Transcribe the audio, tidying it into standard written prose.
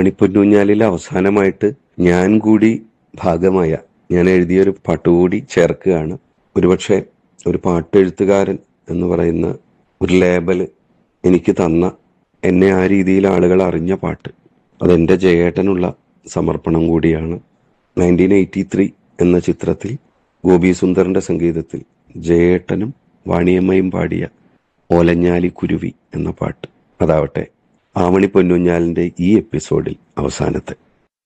ആവണിപ്പൊന്നൂഞ്ഞാലിൽ അവസാനമായിട്ട് ഞാൻ കൂടി ഭാഗമായ, ഞാൻ എഴുതിയൊരു പാട്ടുകൂടി ചേർക്കുകയാണ്. ഒരുപക്ഷെ ഒരു പാട്ടെഴുത്തുകാരൻ എന്ന് പറയുന്ന ഒരു ലേബല് എനിക്ക് തന്ന, എന്നെ ആ രീതിയിൽ ആളുകൾ അറിഞ്ഞ പാട്ട്, അതെൻ്റെ ജയേട്ടനുള്ള സമർപ്പണം കൂടിയാണ്. 1983 എന്ന ചിത്രത്തിൽ ഗോപി സുന്ദറിന്റെ സംഗീതത്തിൽ ജയേട്ടനും വാണിയമ്മയും പാടിയ ഓലഞ്ഞാലി കുരുവി എന്ന പാട്ട്, അതാവട്ടെ ആവണി പൊന്നൂഞ്ഞാലിന്റെ ഈ എപ്പിസോഡിൽ അവസാനത്തെ.